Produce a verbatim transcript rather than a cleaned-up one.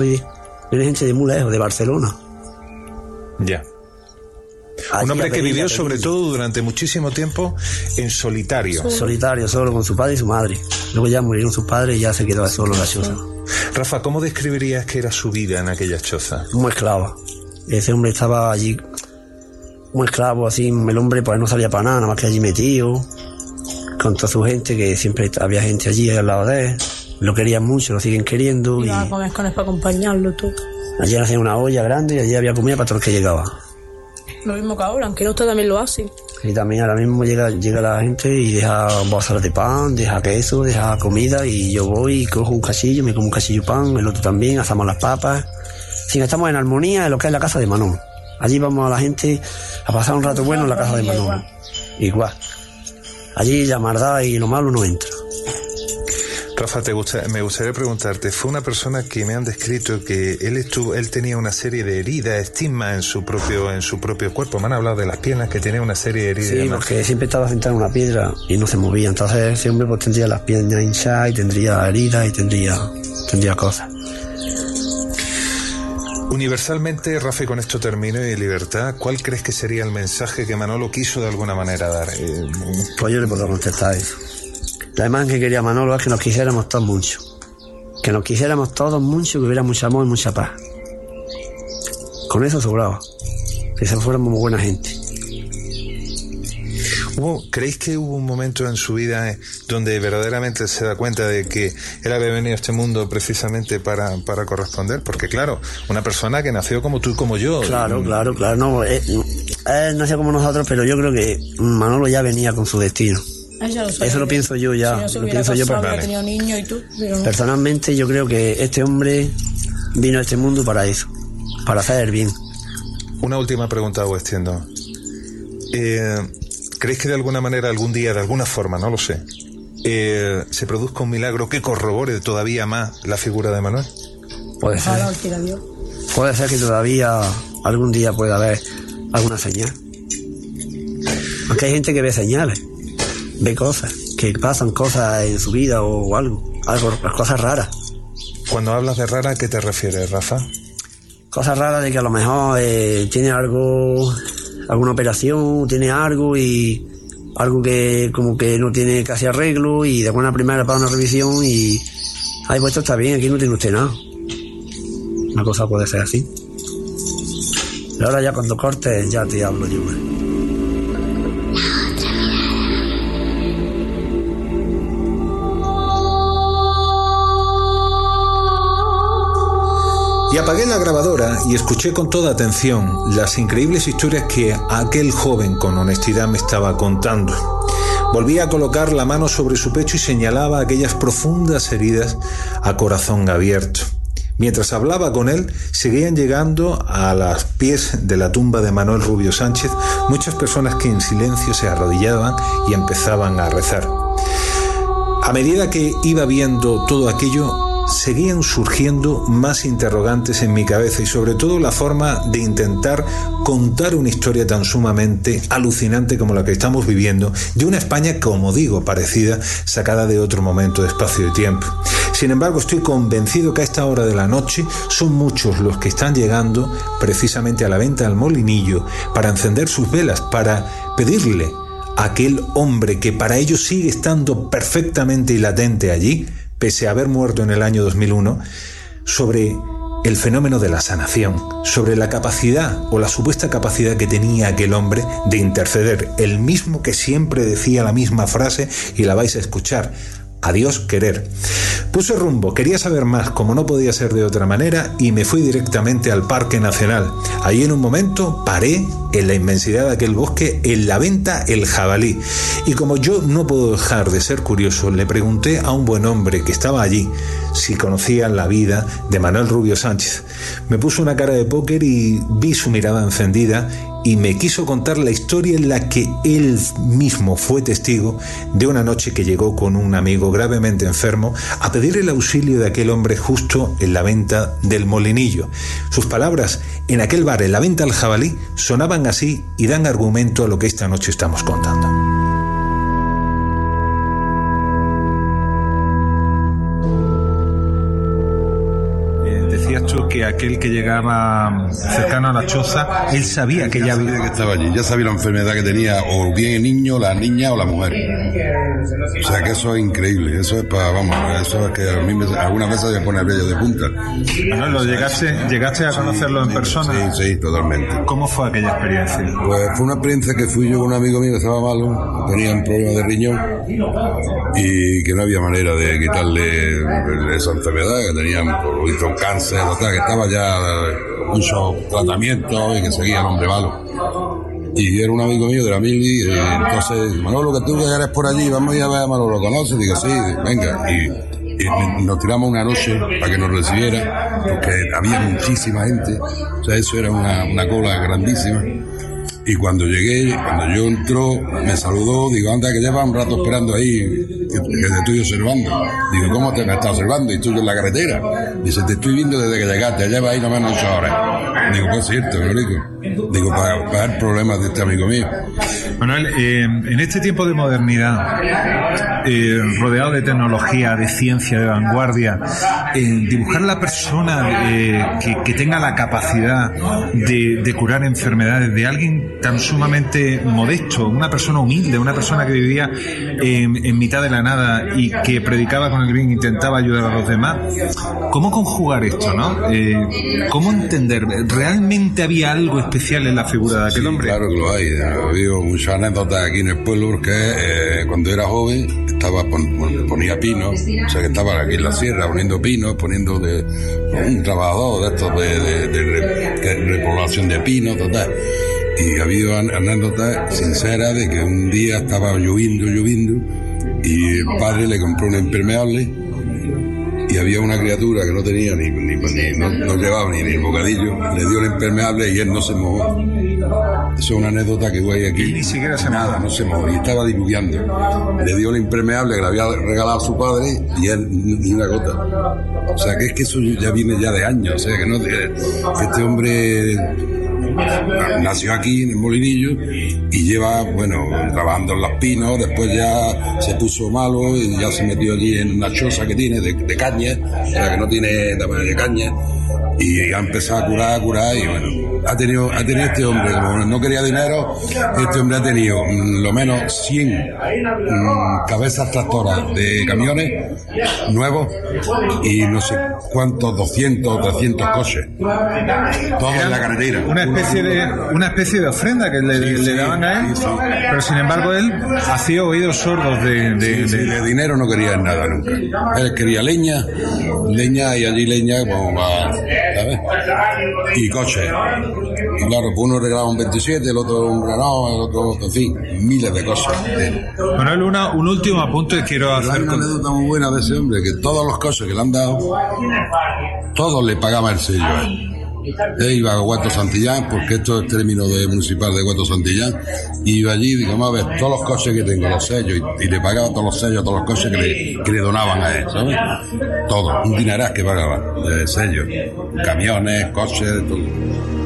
Viene gente de muy lejos, de Barcelona. Ya. Allí Un hombre que vivió pedir. sobre todo durante muchísimo tiempo en solitario. Solitario, solo con su padre y su madre. Luego ya murieron sus padres y ya se quedó solo en la choza. Rafa, ¿cómo describirías que era su vida en aquella choza? Muy esclavo. Ese hombre estaba allí muy esclavo, así. El hombre pues no salía para nada, nada más que allí metido. Con toda su gente, que siempre había gente allí al lado de él. Lo querían mucho, lo siguen queriendo. Iba y a comer con él para acompañarlo todo. allí hacían una olla grande y allí había comida para todos los que llegaban. Lo mismo que ahora, aunque usted también lo hace. Y también ahora mismo llega, llega la gente y deja bolsas de pan, deja queso, deja comida, y yo voy y cojo un cachillo, me como un cachillo de pan, el otro también, asamos las papas. Sí, estamos en armonía en lo que es la casa de Manolo. Allí vamos a la gente a pasar un rato bueno en la casa de Manolo. Igual. Igual. Allí la maldad y lo malo no entra. Rafa, te gusta, me gustaría preguntarte, fue una persona que me han descrito que él estuvo, él tenía una serie de heridas, estigmas en su propio, en su propio cuerpo. Me han hablado de las piernas, que tenía una serie de heridas. Sí, porque siempre estaba sentado en una piedra y no se movía. Entonces ese hombre pues tendría las piernas hinchadas y tendría heridas y tendría, tendría cosas. Universalmente, Rafa, y con esto termino, y libertad, ¿cuál crees que sería el mensaje que Manolo quiso de alguna manera dar? Eh, pues yo le puedo contestar eso. La imagen que quería Manolo es que nos quisiéramos todos mucho. Que nos quisiéramos todos mucho, que hubiera mucho amor y mucha paz. Con eso sobraba. Que se fuéramos muy buena gente. ¿Hubo, ¿Creéis que hubo un momento en su vida donde verdaderamente se da cuenta de que él había venido a este mundo precisamente para, para corresponder? Porque claro, una persona que nació como tú y como yo. Claro, y... claro, claro. No, él, él nació como nosotros, pero yo creo que Manolo ya venía con su destino. Lo Eso lo pienso yo ya. Si no lo pienso yo pasado, tenido niño y tú, pero no. Personalmente yo creo que este hombre vino a este mundo para eso, para hacer el bien. Una última pregunta os extiendo. Eh, ¿Creéis que de alguna manera, algún día, de alguna forma, no lo sé, eh, se produzca un milagro que corrobore todavía más la figura de Manuel? Puede ser. Puede ser que todavía algún día pueda haber alguna señal. Aunque hay gente que ve señales. Ve cosas, que pasan cosas en su vida o algo, algo, cosas raras. Cuando hablas de rara, ¿a qué te refieres, Rafa? Cosas raras de que a lo mejor eh, tiene algo, alguna operación, tiene algo y algo que como que no tiene casi arreglo y de buena primera para una revisión y ay, pues esto está bien, aquí no tiene usted nada. Una cosa puede ser así. Pero ahora ya cuando cortes ya te hablo yo. Y apagué la grabadora y escuché con toda atención las increíbles historias que aquel joven con honestidad me estaba contando. Volví a colocar la mano sobre su pecho y señalaba aquellas profundas heridas a corazón abierto. Mientras hablaba con él, seguían llegando a los pies de la tumba de Manuel Rubio Sánchez muchas personas que en silencio se arrodillaban y empezaban a rezar. A medida que iba viendo todo aquello, seguían surgiendo más interrogantes en mi cabeza y sobre todo la forma de intentar contar una historia tan sumamente alucinante como la que estamos viviendo, de una España, como digo, parecida, sacada de otro momento de espacio y tiempo. Sin embargo, estoy convencido que a esta hora de la noche son muchos los que están llegando precisamente a la venta del Molinillo para encender sus velas, para pedirle a aquel hombre que para ellos sigue estando perfectamente y latente allí, pese a haber muerto en el año dos mil uno, sobre el fenómeno de la sanación, sobre la capacidad o la supuesta capacidad que tenía aquel hombre de interceder, el mismo que siempre decía la misma frase y la vais a escuchar: a Dios querer. Puse rumbo, quería saber más, como no podía ser de otra manera, y me fui directamente al Parque Nacional. Allí en un momento paré en la inmensidad de aquel bosque, en la venta El Jabalí. Y como yo no puedo dejar de ser curioso, le pregunté a un buen hombre que estaba allí si conocía la vida de Manuel Rubio Sánchez. Me puso una cara de póker y vi su mirada encendida y me quiso contar la historia en la que él mismo fue testigo de una noche que llegó con un amigo gravemente enfermo a pedir el auxilio de aquel hombre justo en la venta del Molinillo. Sus palabras en aquel bar, en la venta El Jabalí, sonaban así y dan argumento a lo que esta noche estamos contando. Eh, decías tú ejemplo, que aquel que llegaba cercano a la choza, él sabía que ya, ya había... sabía que estaba allí, ya sabía la enfermedad que tenía, o bien el niño, la niña o la mujer. O sea que eso es increíble, eso es para, vamos, eso es que a mí me, algunas veces me pone el vello de punta. Bueno, ¿lo llegaste, llegaste a conocerlo en sí, persona? Sí, sí, totalmente. ¿Cómo fue aquella experiencia? Pues fue una experiencia que fui yo con un amigo mío que estaba malo, tenía un problema de riñón y que no había manera de quitarle esa enfermedad, que tenía por visto un cáncer, o sea, que estaba ya con muchos tratamientos y que seguía el hombre malo. Y era un amigo mío de la Mili, y entonces, Manolo, que tú que eres por allí, vamos a ir a ver a Manolo, ¿lo conoces? Digo, sí, venga, y, y nos tiramos una noche para que nos recibiera, porque había muchísima gente, o sea, eso era una, una cola grandísima. Y cuando llegué, cuando yo entró, me saludó, digo, anda, que lleva un rato esperando ahí, que, que te estoy observando. Digo, ¿cómo te me estás observando? Y estoy en la carretera. Dice, te estoy viendo desde que llegaste, lleva ahí no menos ocho horas. Digo, pues cierto, lo digo. Digo, para, para dar problemas de este amigo mío. Manuel, eh, en este tiempo de modernidad, eh, rodeado de tecnología, de ciencia, de vanguardia, eh, dibujar la persona eh, que, que tenga la capacidad de, de curar enfermedades de alguien tan sumamente modesto, una persona humilde, una persona que vivía en, en mitad de la nada y que predicaba con el bien, intentaba ayudar a los demás. ¿Cómo conjugar esto, no? Eh, ¿Cómo entender? ¿Realmente había algo especial en la figura de aquel Sí, hombre? claro que lo hay. Ha habido muchas anécdotas aquí en el pueblo porque eh, cuando era joven estaba pon, ponía pinos, o sea que estaba aquí en la sierra poniendo pinos, poniendo de un trabajador de estos de, de, de, de, de repoblación de pinos, total. Y ha habido anécdotas sinceras de que un día estaba lloviendo, lloviendo, y el padre le compró un impermeable y había una criatura que no tenía ni, ni, ni no, no llevaba ni, ni el bocadillo, le dio el impermeable y él no se mojó. Eso es una anécdota que hay aquí. Y ni siquiera se Nada, no se mojó, y estaba diluviando. Le dio el impermeable que le había regalado a su padre y él ni una gota. O sea que es que eso ya viene ya de años, o sea que no, que este hombre nació aquí en el Molinillo y lleva, bueno, trabajando en Los Pinos, después ya se puso malo y ya se metió allí en una choza que tiene de, de caña, o sea que no tiene tamaño de caña, y ha empezado a curar, a curar, y bueno, ha tenido, ha tenido este hombre, como no quería dinero, este hombre ha tenido mm, lo menos cien mm, cabezas tractoras de camiones nuevos y no sé cuántos, doscientos o trescientos coches, todos en la carretera. Una especie de, una especie de ofrenda que le, Sí, le sí, daban a él, sí, sí. pero sin embargo él hacía oídos sordos de... de, Sí, sí, de- de dinero no quería nada nunca. Él quería leña, leña y allí leña como para, ¿sabes? Y coches. Y claro, pues uno regalaba un veintisiete, el otro un Renault, el otro, en fin, miles de cosas. Manuel, una, un último apunte que quiero Pero hay hacer una con... anécdota muy buena de ese hombre, que todos los coches que le han dado, todos le pagaban el sello a él. Él iba a Huerto Santillán, porque esto es término de municipal de Huerto Santillán, y iba allí, digo, vamos a ver, todos los coches que tengo, los sellos, y, y le pagaba todos los sellos, todos los coches que le, que le donaban a él, ¿sabes? Todo, un dineral que pagaba, de sellos, camiones, coches, todo.